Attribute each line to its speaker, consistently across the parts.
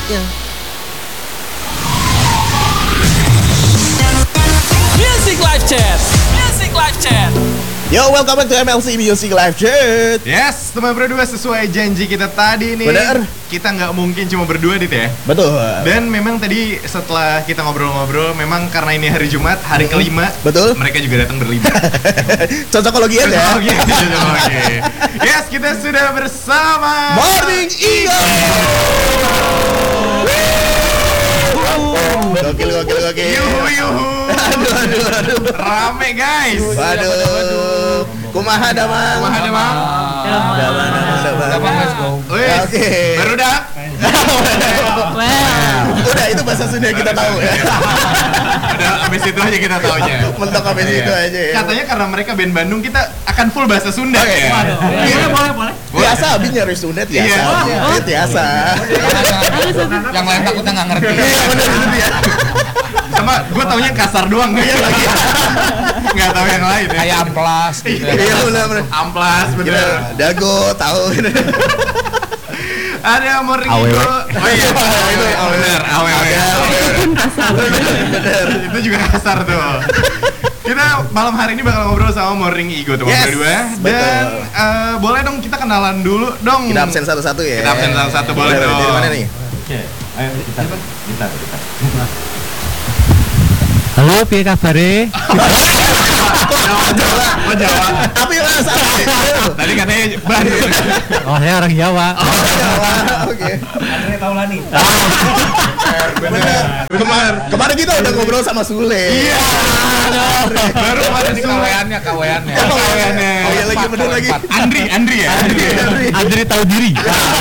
Speaker 1: Ya.
Speaker 2: Music Live Chat. Music Live Chat.
Speaker 1: Yo, welcome back to MLC Music Live Chat.
Speaker 3: Yes, teman berdua sesuai janji kita tadi nih.
Speaker 1: Bener.
Speaker 3: Kita nggak mungkin cuma berdua dit ya.
Speaker 1: Betul.
Speaker 3: Dan memang tadi setelah kita ngobrol-ngobrol, memang karena ini hari Jumat, hari kelima.
Speaker 1: Betul.
Speaker 3: Mereka juga datang berlima.
Speaker 1: Cocokologi aja.
Speaker 3: Oke. Yes, kita sudah bersama
Speaker 1: Morning Eagle. Gokil.
Speaker 3: Yuhu.
Speaker 1: Aduh.
Speaker 3: Rame guys.
Speaker 1: Waduh. Kumaha damang.
Speaker 3: Damang.
Speaker 1: Let's go. Oke.
Speaker 3: Baru dah.
Speaker 1: Udah itu bahasa Sunda kita tahu ya.
Speaker 3: Udah habis itu aja kita taunya.
Speaker 1: Mentok habis itu aja ya.
Speaker 3: Katanya karena mereka band Bandung kita akan full bahasa Sunda ya.
Speaker 4: Boleh.
Speaker 1: Biasa abi nyari Sunda biasa.
Speaker 3: Iya.
Speaker 1: Biasa.
Speaker 4: Yang lain takutnya nggak ngerti.
Speaker 1: Iya benar itu dia.
Speaker 3: Sama gue taunya kasar doang gue lagi. Nggak tahu yang lain ya.
Speaker 4: Kayak amplas gitu.
Speaker 1: Iya benar.
Speaker 3: Amplas bener.
Speaker 1: Dago tahu.
Speaker 3: Ada Morning Eagle. Oh iya. Bener. Awewe. Bener. Itu juga kasar tuh. Kita malam hari ini bakal ngobrol sama Morning Eagle teman berdua. Dan boleh dong kita kenalan dulu dong.
Speaker 1: Kita absen satu-satu ya.
Speaker 3: Kita absen satu-satu boleh dong.
Speaker 1: Dari mana nih?
Speaker 4: Oke, ayo kita. Halo, piye kabare?
Speaker 3: Jawa.
Speaker 1: Tapi bahasa
Speaker 3: Tadi katanya Bandung.
Speaker 4: Oh, saya orang Jawa.
Speaker 1: Jawa. Oke.
Speaker 4: Andre Taulani.
Speaker 1: Bener. Kemarin kita udah ngobrol sama Sule.
Speaker 3: Iya. Baru kemarin di
Speaker 4: Kaweannya.
Speaker 1: Oh iya lagi bener lagi.
Speaker 3: Andri ya.
Speaker 4: Andre tahu diri.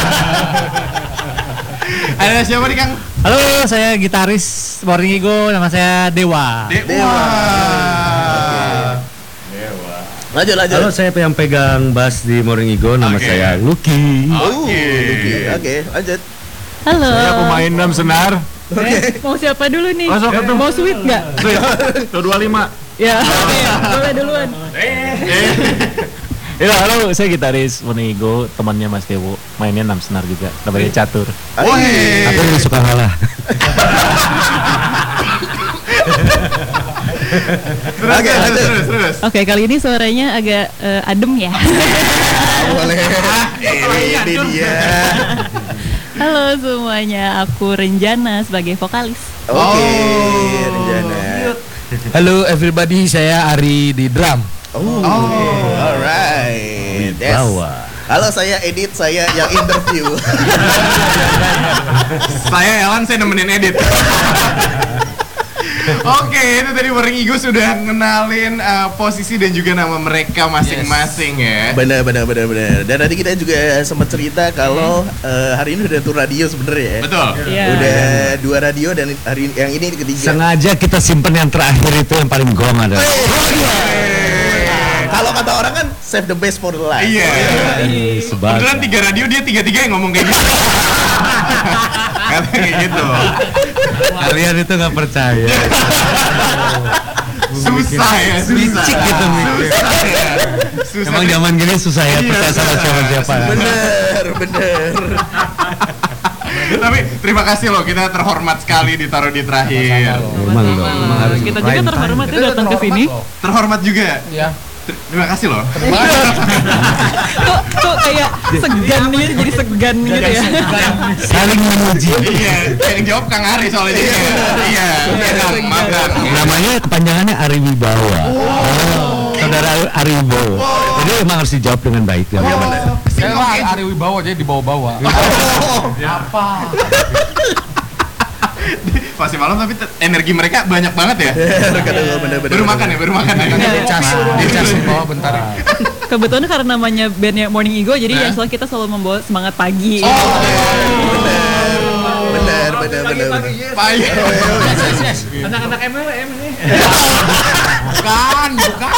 Speaker 3: Ada siapa nih Kang?
Speaker 4: Halo, saya gitaris Morning Eagle, nama saya Dewa.
Speaker 1: Dewa. Lanjut.
Speaker 5: Halo, saya yang pegang bass di Morning Eagle, nama
Speaker 3: Oke.
Speaker 5: saya Lucky.
Speaker 1: Oke, lanjut.
Speaker 6: Halo.
Speaker 3: Saya pemain drum senar.
Speaker 6: Mau siapa dulu nih?
Speaker 3: Oh, sok
Speaker 6: Mau sweet nggak?
Speaker 3: 225.
Speaker 6: Ya. Boleh duluan.
Speaker 7: Ya, halo, saya gitaris Morning Eagle, temannya Mas Dewo, mainnya 6 senar juga, namanya Catur.
Speaker 5: Aku lebih suka ngalah.
Speaker 3: Terus.
Speaker 6: Oke, kali ini suaranya agak adem ya.
Speaker 1: Boleh. Ini dia.
Speaker 6: Halo semuanya, aku Renjana sebagai vokalis.
Speaker 1: Oke, Renjana.
Speaker 5: Halo everybody, saya Ari di drum.
Speaker 1: Alright. Yes.
Speaker 5: Bawa.
Speaker 1: Halo, saya Edit, saya yang interview.
Speaker 3: Saya Elan, saya nemenin edit. Oke, itu tadi Morning Eagle sudah ngenalin posisi dan juga nama mereka masing-masing ya.
Speaker 1: Benar. Dan tadi kita juga sempat cerita kalau hari ini udah tur radio sebenarnya ya.
Speaker 3: Betul.
Speaker 6: Iya.
Speaker 1: Udah 2 radio dan hari yang ini ketiga.
Speaker 5: Sengaja kita simpen yang terakhir itu yang paling gong ada.
Speaker 1: Kalau kata orang kan save the best for the last.
Speaker 3: Iya. Kebetulan 3 radio dia 3-3 yang ngomong kayak gitu. Katanya kayak gitu.
Speaker 5: Kalian itu nggak percaya.
Speaker 3: Susah ya.
Speaker 5: Licik gitu mikir.
Speaker 3: Susah.
Speaker 5: Emang zaman gini susah ya
Speaker 3: Iya,
Speaker 5: percaya sama
Speaker 3: susah.
Speaker 5: siapa-siapa.
Speaker 1: Bener.
Speaker 3: Tapi terima kasih loh, kita terhormat sekali ditaruh di terakhir.
Speaker 5: Emang loh, emang harus
Speaker 6: Kita juga terhormat ya datang ke sini.
Speaker 3: Terhormat juga.
Speaker 4: Iya.
Speaker 3: Terima kasih loh.
Speaker 6: Kok kayak segan gitu, jadi segan gitu ya.
Speaker 5: saling memuji.
Speaker 3: Iya, yang jawab Kang Ari soalnya. Iya. Makan.
Speaker 5: Namanya kepanjangannya Ari Wibawa. Saudara Ari Wibowo. Jadi emang harus dijawab dengan baik ya.
Speaker 4: Saya Ari Wibawa jadi dibawa-bawa.
Speaker 3: Masih malam tapi energi mereka banyak banget ya.
Speaker 1: Bener.
Speaker 3: Baru makan ya.
Speaker 4: Dicas bawa bentar.
Speaker 6: Kebetulan karena namanya bandnya Morning Eagle, jadi ya soalnya kita selalu membawa semangat pagi.
Speaker 1: Bener.
Speaker 3: Payah.
Speaker 4: Yes. Anak-anak MLM ini. Bukan.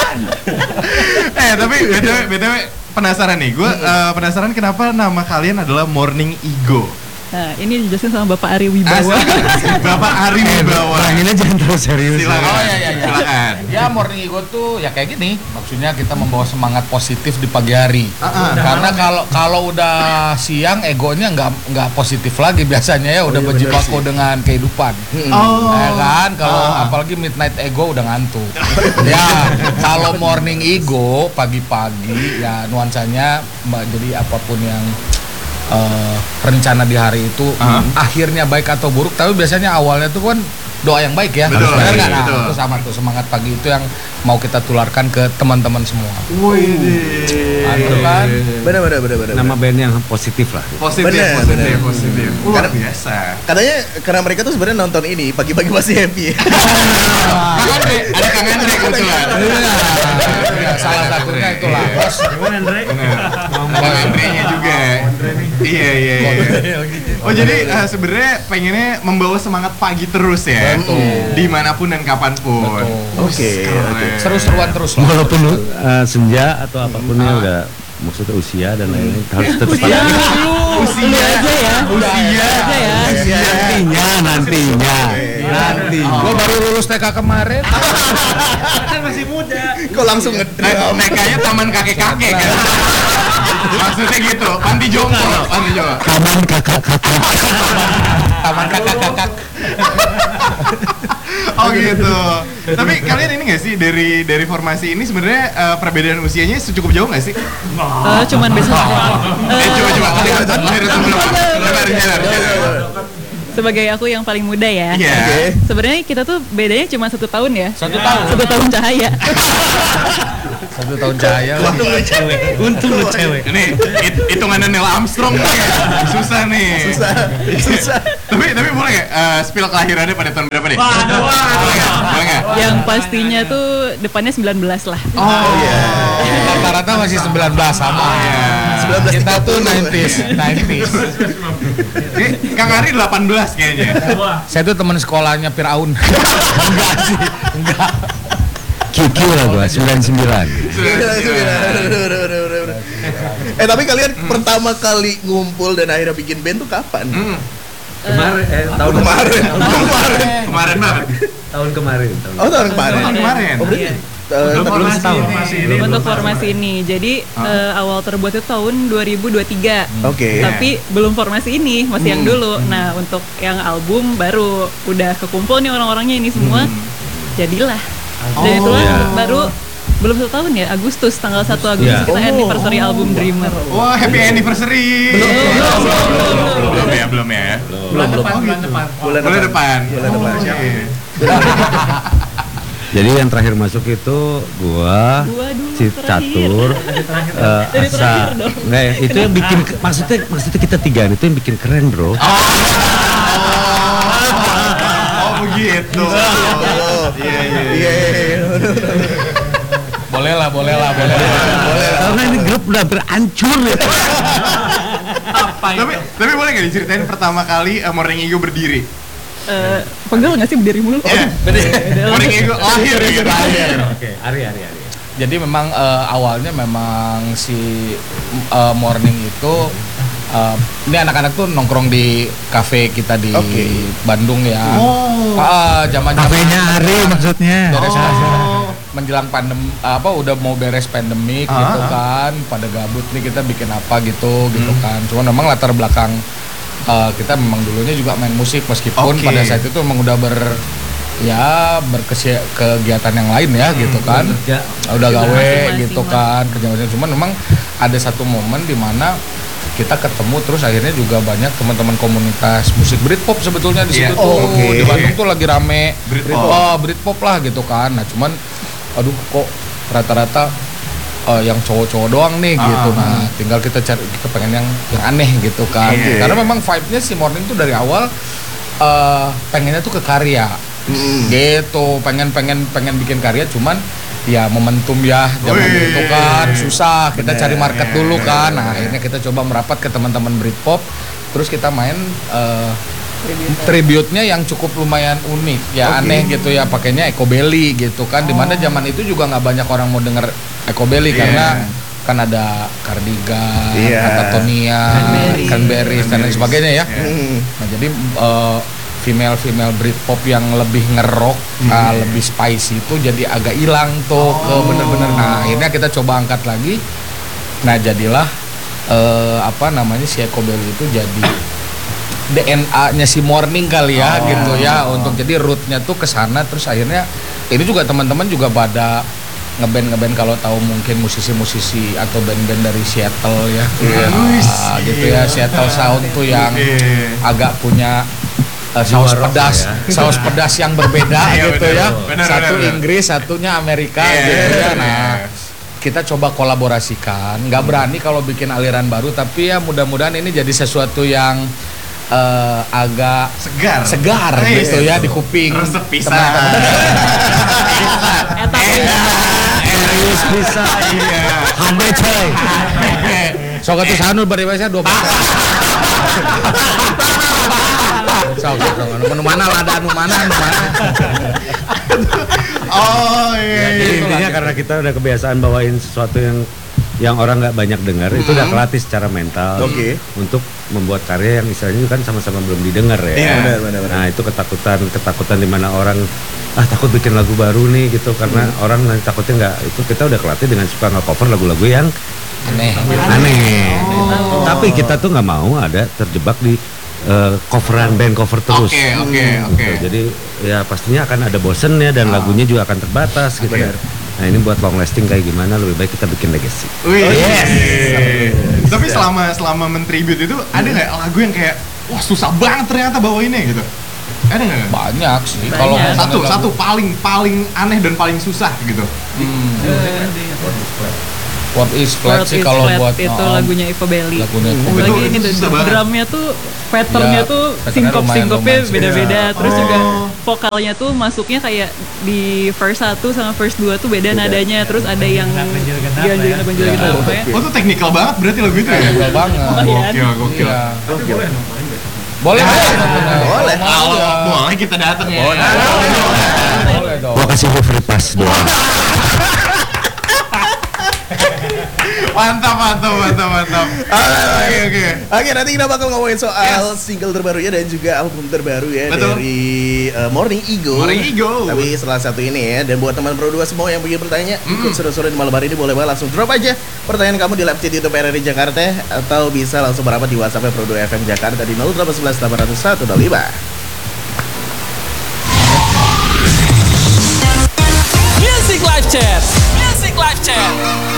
Speaker 3: Tapi BTW penasaran nih. Gue penasaran kenapa nama kalian adalah Morning Eagle.
Speaker 6: Nah, ini dijelasin sama Bapak Ari Wibowo.
Speaker 3: Bapak Ari Wibowo.
Speaker 5: Ini jangan terlalu serius.
Speaker 3: Silakan.
Speaker 8: Oh iya.
Speaker 3: Silakan.
Speaker 8: Ya Morning Ego tuh ya kayak gini. Maksudnya kita membawa semangat positif di pagi hari. Karena kalau udah siang egonya nggak positif lagi biasanya ya udah berjibaku dengan kehidupan. Ya kan kalau apalagi midnight ego udah ngantuk. Ya kalau Morning Ego pagi-pagi ya nuansanya jadi apapun yang rencana di hari itu akhirnya baik atau buruk, tapi biasanya awalnya tuh kan doa yang baik ya.
Speaker 3: Betul,
Speaker 8: benar nggak? Nah,
Speaker 3: betul.
Speaker 8: itu sama tuh semangat pagi itu yang mau kita tularkan ke teman-teman semua. Mantap kan?
Speaker 1: Benar.
Speaker 5: Nama band yang positif lah.
Speaker 1: Bener.
Speaker 3: Positif. Luar biasa.
Speaker 1: Katanya karena mereka tuh sebenarnya nonton ini pagi-pagi masih happy.
Speaker 3: Ada Kang Andre kebetulan.
Speaker 8: Ya, salah satunya itulah.
Speaker 3: Kang Andre-nya juga. Iya. Oh jadi sebenarnya pengennya membawa semangat pagi terus ya. Dimanapun dan kapanpun.
Speaker 1: Oke.
Speaker 8: Seru-seruan terus lah.
Speaker 5: Walaupun senja atau apapun ya udah maksudnya usia dan lain-lain harus tetap
Speaker 3: Usia
Speaker 6: aja ya.
Speaker 5: nantinya.
Speaker 8: Gua baru lulus TK kemarin.
Speaker 1: Kok langsung ngedram?
Speaker 3: Nekanya taman kakek-kakek kan. Maksudnya gitu, panti jompo.
Speaker 5: Taman kakak-kakak.
Speaker 8: Taman kakak-kakak.
Speaker 3: Oh gitu. Tapi kalian ini nggak sih dari formasi ini sebenarnya perbedaan usianya cukup jauh nggak sih?
Speaker 6: Cuman beda.
Speaker 3: Coba.
Speaker 6: Sebagai aku yang paling muda ya.
Speaker 3: Iya.
Speaker 6: Sebenarnya kita tuh bedanya cuma 1 tahun ya.
Speaker 8: 1 tahun.
Speaker 6: 1 tahun cahaya.
Speaker 8: 1 tahun cahaya.
Speaker 5: Untung lu cewek.
Speaker 3: Ini hitungannya Neil Armstrong nih. Susah nih.
Speaker 1: Susah.
Speaker 3: Tapi boleh nggak spill kelahirannya pada tahun berapa nih? Boleh nggak?
Speaker 6: Yang pastinya tuh depannya 19 lah.
Speaker 3: Oh iya.
Speaker 8: Rata-rata masih 19 sama.
Speaker 1: 19
Speaker 8: Kita tuh 90s.
Speaker 3: Kang Ari 18 kayaknya.
Speaker 8: Saya tuh teman sekolahnya Firaun. Enggak sih. Enggak.
Speaker 5: QQ lah gua 99.
Speaker 1: Tapi kalian pertama kali ngumpul dan akhirnya bikin band tuh kapan?
Speaker 5: Tahun kemarin.
Speaker 3: Kemarin banget.
Speaker 5: Tahun kemarin.
Speaker 1: Oh tahun kemarin.
Speaker 3: Oh, berarti
Speaker 1: Belum setahun.
Speaker 6: Untuk formasi ini. Jadi awal terbuat itu tahun 2023.
Speaker 1: Oke.
Speaker 6: Tapi belum formasi ini, masih yang dulu. Nah, untuk yang album baru udah kekumpul nih orang-orangnya ini semua. Jadilah. Dan itulah baru belum 1 tahun ya, Agustus, tanggal 1 Agustus kita anniversary album Dreamer.
Speaker 3: Wah, happy anniversary. Belum ya.
Speaker 1: Bulan depan.
Speaker 5: Jadi yang terakhir masuk itu gua
Speaker 6: dulu
Speaker 5: si Catur, Asa. Enggak ya, itu yang bikin maksudnya kita 3 itu yang bikin keren, Bro.
Speaker 3: Oh begitu. Iya.
Speaker 8: Boleh lah.
Speaker 5: Karena ini grup udah berancur ya.
Speaker 3: Tapi boleh nggak diceritain pertama kali Morning Ego berdiri?
Speaker 6: Pegel nggak sih berdiri mulu?
Speaker 3: Morning Ego lahir gitu.
Speaker 5: Oke, Ari.
Speaker 8: Jadi memang awalnya memang si Morning itu ini anak-anak tuh nongkrong di kafe kita di Bandung ya. Zaman-zaman
Speaker 4: Kafenya Ari maksudnya.
Speaker 8: beres menjelang pandemi udah mau beres pandemik gitu kan, pada gabut nih kita bikin apa gitu kan. Cuman memang latar belakang kita memang dulunya juga main musik meskipun pada saat itu memang udah kegiatan yang lain ya gitu kan. Udah gawe gitu kan, kerja-kerja. Cuman memang ada satu momen di mana kita ketemu terus akhirnya juga banyak teman-teman komunitas musik Britpop sebetulnya di situ tuh. Di Bandung tuh lagi rame Britpop lah gitu kan. Nah, cuman aduh kok rata-rata yang cowok-cowok doang nih gitu. Nah, tinggal kita pengen yang aneh gitu kan. Karena memang vibe-nya si Morning tuh dari awal pengennya tuh ke karya. Gitu, pengen bikin karya, cuman ya momentum ya zaman itu kan susah, kita cari market dulu kan. Nah, akhirnya kita coba merapat ke teman-teman Britpop, terus kita main tribute-nya yang cukup lumayan unik ya, aneh gitu ya, pakainya Ecobelly gitu kan. Dimana zaman itu juga nggak banyak orang mau denger Ecobelly kan ada Cardigan,
Speaker 1: Iya.
Speaker 8: Katatonia, Cranberries dan lain sebagainya ya. Nah jadi female Britpop yang lebih ngerok, lebih spicy itu jadi agak hilang tuh ke bener-bener. Nah akhirnya kita coba angkat lagi. Nah jadilah si Ecobelly itu jadi DNA-nya si Morning kali ya gitu ya, untuk jadi rootnya tuh ke sana. Terus akhirnya ini juga teman-teman juga pada ngeband kalau tahu mungkin musisi-musisi atau band-band dari Seattle ya, gitu ya, Seattle Sound tuh yang agak punya saus pedas, saus pedas yang berbeda gitu ya. Satu Inggris, satunya Amerika gitu ya. Nah, kita coba kolaborasikan. Nggak berani kalau bikin aliran baru, tapi ya mudah-mudahan ini jadi sesuatu yang agak segar gitu ya di kuping.
Speaker 3: Resep pisah.
Speaker 5: Serius bisa.
Speaker 3: Iya.
Speaker 5: Hambre coy.
Speaker 8: Sok atuh sanul bari bae 2 Sok anu mana lada anu mana.
Speaker 3: Oh iya.
Speaker 5: Jadi intinya karena kita udah kebiasaan bawain sesuatu yang orang nggak banyak dengar, itu udah kelatih secara mental untuk membuat karya yang istilahnya kan sama-sama belum didengar ya.
Speaker 1: Iya, benar.
Speaker 5: Nah itu ketakutan di mana orang takut bikin lagu baru nih gitu, karena orang nanti takutnya nggak, itu kita udah kelatih dengan suka nge-cover lagu-lagu yang aneh. Tapi kita tuh nggak mau ada terjebak di coveran band cover terus. Gitu. Jadi ya pastinya akan ada bosen ya, dan lagunya juga akan terbatas gitu. Nah ini buat long lasting kayak gimana, lebih baik kita bikin legacy.
Speaker 3: Tapi selama men-tribute itu ada nggak lagu yang kayak wah susah banget ternyata bawainnya gitu? Ada nggak?
Speaker 8: Banyak sih. Kalau
Speaker 3: satu paling aneh dan paling susah gitu.
Speaker 8: What is flat sih kalau buat
Speaker 6: itu lagunya Ecobelly.
Speaker 8: Lagunya
Speaker 6: Lagi ini tuh drumnya tuh patternnya tuh sinkopnya beda-beda. Terus juga vokalnya tuh masuknya kayak di verse 1 sama verse 2 tuh beda nadanya. Terus ada yang ganjil gitu.
Speaker 3: Oh tuh teknikal banget berarti lagu itu ya?
Speaker 8: Teknikal banget.
Speaker 3: Gokil.
Speaker 8: Boleh.
Speaker 3: Boleh kita datang ya.
Speaker 8: Boleh dong.
Speaker 5: Gua kasih free pass doang.
Speaker 3: Mantap.
Speaker 1: Oke, nanti kita bakal ngomongin soal single terbarunya dan juga album terbaru ya.
Speaker 3: Betul.
Speaker 1: Dari Morning Ego. Tapi setelah satu ini ya, dan buat teman Pro 2 semua yang ingin bertanya, ikut seru-seru di malam hari ini, boleh banget langsung drop aja pertanyaan kamu di live chat YouTube RRI Jakarta, atau bisa langsung merapat di WhatsApp Pro 2 FM Jakarta di 0811 801 05.
Speaker 2: Music Live Chat.